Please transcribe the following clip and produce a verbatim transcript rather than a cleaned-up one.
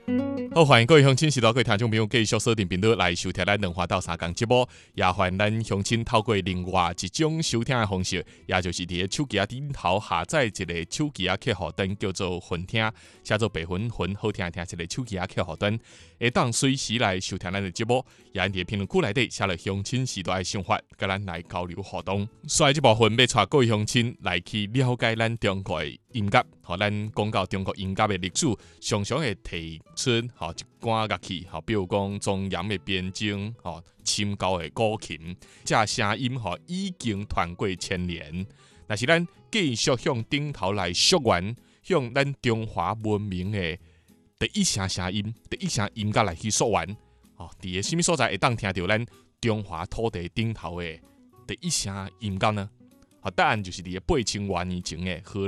好，欢迎各位乡亲、时代各位听众朋友继续锁定频道来收听咱两花到三讲节目。也欢迎咱乡亲透过另外一种收听的方式，也就是伫个手机啊顶头下载一个手机啊客户端，叫做云听，写做白云云，好听听一个手机啊客户端，会当随时来收听咱的节目。也伫个评论区内底写了乡亲时代的想法，甲咱来交流互动。所以这部分要带各位乡亲来去了解咱中国的音乐，和咱讲到中国音乐的历史，常常会提出吼一寡乐器，吼比如讲中央的编钟，吼深高的古琴，这声音吼已经传过千年。但是咱继续向顶头来溯源，向咱中华文明的第一声声音、第一声音乐来去溯源。哦，伫个什么所在会当听到咱中华土地顶头的第一声音乐呢？答案就是伫个八千多年前的荷